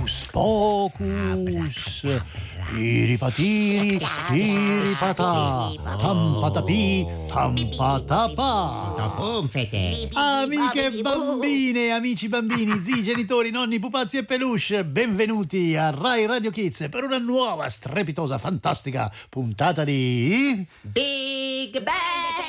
Hocus pocus, iripatiri, iripatà, tampatapi, tampatapa. Pomfete. Amiche bambine, amici bambini, zii, genitori, nonni, pupazzi e peluche, benvenuti a Rai Radio Kids per una nuova, strepitosa, fantastica puntata di... Big Bang!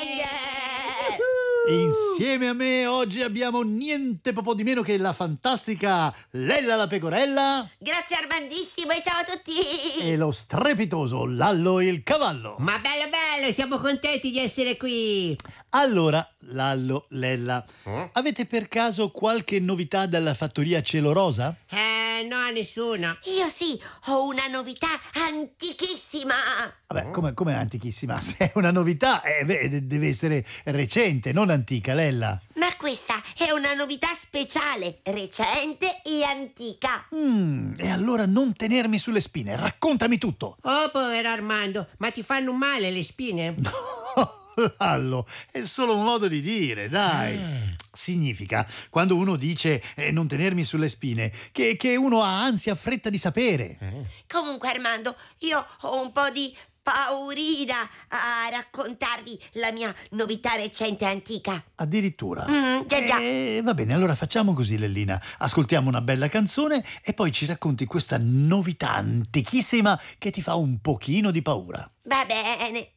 Insieme a me oggi abbiamo niente po' di meno che la fantastica Lella la pecorella Grazie Armandissimo e ciao a tutti! e lo strepitoso Lallo il cavallo. Ma bello, siamo contenti di essere qui. Allora, Lallo, Lella, avete per caso qualche novità dalla fattoria Cielo Rosa? No, nessuno. Io sì, ho una novità antichissima! Vabbè, come antichissima? Se è una novità, deve essere recente, non antica, Lella. Ma questa è una novità speciale, recente e antica. E allora non tenermi sulle spine, raccontami tutto. Oh, povero Armando, ma ti fanno male le spine? Lallo, è solo un modo di dire, dai. Significa, quando uno dice non tenermi sulle spine, che uno ha ansia, fretta di sapere. Comunque Armando, io ho un po' di paurina a raccontarvi la mia novità recente e antica. Addirittura. Già. Va bene, allora facciamo così, Lellina. Ascoltiamo una bella canzone e poi ci racconti questa novità antichissima che ti fa un pochino di paura. Va bene.